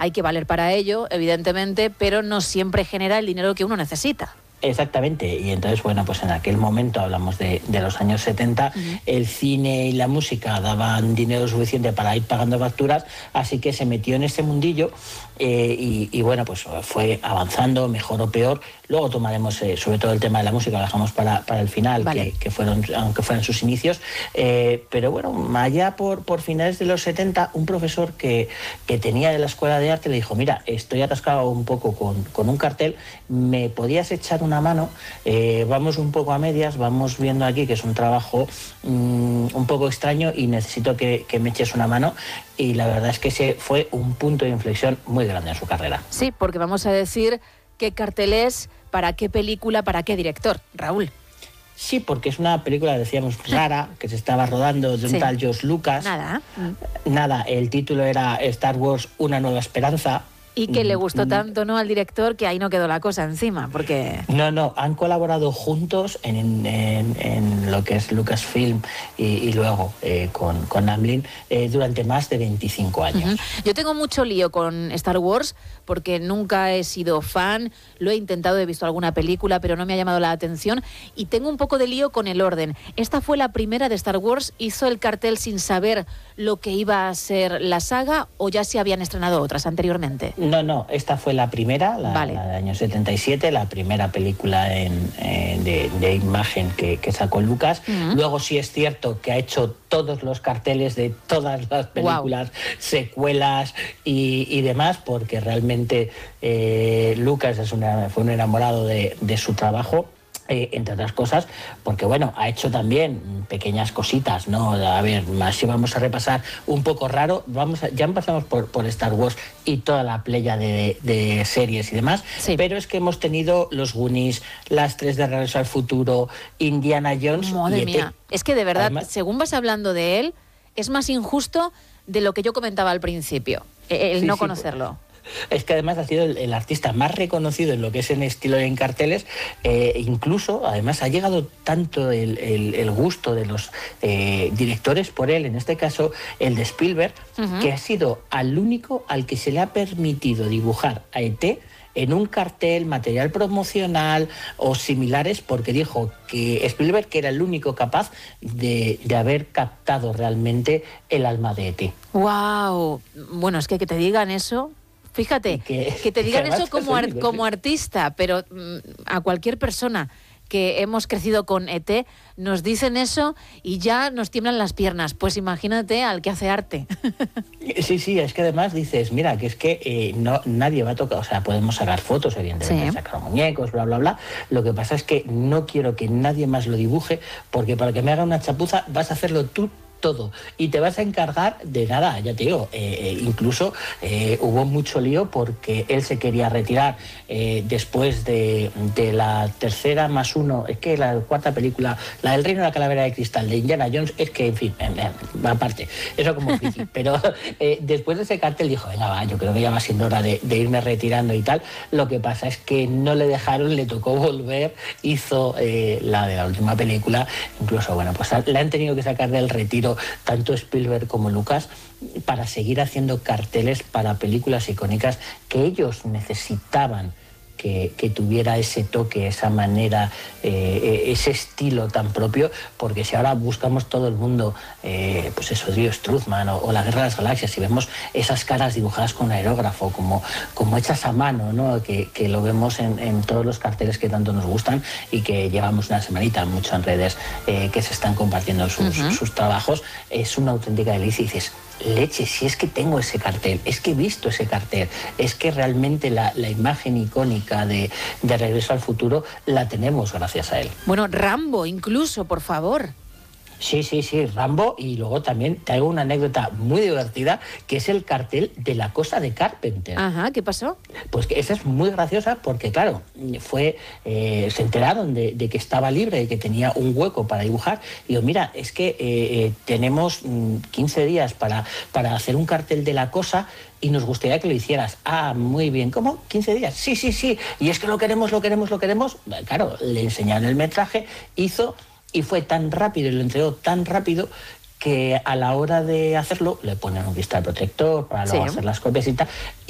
hay que valer para ello, evidentemente, pero no siempre genera el dinero que uno necesita. Exactamente, y entonces, bueno, pues en aquel momento, hablamos de los años 70, el cine y la música daban dinero suficiente para ir pagando facturas, así que se metió en este mundillo y bueno, pues fue avanzando, mejor o peor. Luego tomaremos, sobre todo el tema de la música, lo dejamos para el final, vale, que fueron, aunque fueran sus inicios, pero bueno, allá por finales de los 70, un profesor que tenía de la Escuela de Arte le dijo: mira, estoy atascado un poco con un cartel, ¿me podías echar una mano? Vamos un poco a medias, vamos viendo aquí que es un trabajo un poco extraño y necesito que me eches una mano. Y la verdad es que ese fue un punto de inflexión muy grande en su carrera. Sí, porque vamos a decir qué cartel es, para qué película, para qué director, Raúl. Sí, porque es una película, decíamos, rara, que se estaba rodando de un tal George Lucas. Nada, el título era Star Wars, Una nueva esperanza. Y que le gustó tanto, ¿no?, al director, que ahí no quedó la cosa encima, porque... No, han colaborado juntos en lo que es Lucasfilm y luego con Amblin durante más de 25 años. Yo tengo mucho lío con Star Wars porque nunca he sido fan, lo he intentado, he visto alguna película, pero no me ha llamado la atención, y tengo un poco de lío con el orden. Esta fue la primera de Star Wars, ¿hizo el cartel sin saber lo que iba a ser la saga o ya se habían estrenado otras anteriormente? No, esta fue la primera, la del año 77, la primera película de imagen que sacó Lucas. Luego sí es cierto que ha hecho todos los carteles de todas las películas, secuelas y demás, porque realmente Lucas fue un enamorado de su trabajo. Entre otras cosas, porque bueno, ha hecho también pequeñas cositas, ¿no? A ver, si vamos a repasar un poco raro, ya empezamos por Star Wars y toda la playa de series y demás, pero es que hemos tenido los Goonies, las 3 de Regreso al Futuro, Indiana Jones. Madre mía, es que de verdad, además, según vas hablando de él, es más injusto de lo que yo comentaba al principio, el no conocerlo. Es que además ha sido el artista más reconocido en lo que es en estilo y en carteles, incluso además ha llegado tanto el gusto de los directores por él, en este caso el de Spielberg, que ha sido al único al que se le ha permitido dibujar a E.T. en un cartel, material promocional o similares, porque dijo que Spielberg que era el único capaz de haber captado realmente el alma de E.T. ¡Wow! Bueno, es que te digan eso... Fíjate, que te digan eso como artista, pero a cualquier persona que hemos crecido con E.T. nos dicen eso y ya nos tiemblan las piernas. Pues imagínate al que hace arte. Sí, es que además dices, mira, que es que nadie va a tocar, o sea, podemos sacar fotos, evidentemente, sacar muñecos, bla, bla, bla. Lo que pasa es que no quiero que nadie más lo dibuje, porque para que me haga una chapuza vas a hacerlo tú todo y te vas a encargar de nada, ya te digo, incluso hubo mucho lío porque él se quería retirar después de la tercera más uno, es que la cuarta película, la del Reino de la Calavera de Cristal de Indiana Jones, es que en fin, aparte, eso como friki, pero después de ese cartel dijo, venga va, yo creo que ya va siendo hora de irme retirando y tal. Lo que pasa es que no le dejaron, le tocó volver, hizo la de la última película, incluso bueno, pues la han tenido que sacar del retiro tanto Spielberg como Lucas para seguir haciendo carteles para películas icónicas que ellos necesitaban que tuviera ese toque, esa manera, ese estilo tan propio, porque si ahora buscamos todo el mundo, pues eso, Dio Struzman o La Guerra de las Galaxias, y vemos esas caras dibujadas con aerógrafo, como hechas a mano, ¿no? que lo vemos en todos los carteles que tanto nos gustan y que llevamos una semanita mucho en redes que se están compartiendo sus trabajos, es una auténtica delicia y dices, leche, si es que tengo ese cartel, es que he visto ese cartel, es que realmente la imagen icónica de Regreso al Futuro la tenemos gracias a él. Bueno, Rambo incluso, por favor. Sí, Rambo, y luego también traigo una anécdota muy divertida, que es el cartel de La Cosa de Carpenter. Ajá, ¿qué pasó? Pues que esa es muy graciosa porque, claro, se enteraron de que estaba libre y que tenía un hueco para dibujar. Y digo, mira, es que tenemos 15 días para hacer un cartel de La Cosa y nos gustaría que lo hicieras. Ah, muy bien. ¿Cómo? ¿15 días? Sí. Y es que lo queremos. Claro, le enseñaron el metraje, hizo... Y fue tan rápido y lo entregó tan rápido que a la hora de hacerlo le ponen un cristal protector para luego hacer las copias y tal.